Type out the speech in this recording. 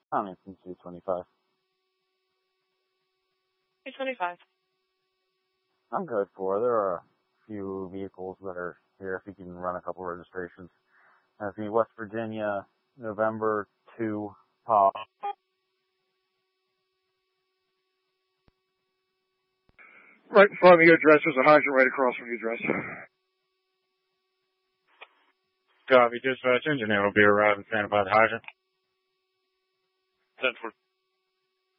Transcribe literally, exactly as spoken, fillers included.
Tomlinson two twenty-five. two twenty-five. I'm good for. There are a few vehicles that are here. If you can run a couple registrations. That's me, West Virginia, November two, Pop. Right in front of the address. There's a hydrant right across from the address. Copy, dispatch. Engineer will be arriving, standing by the hydrant. ten four.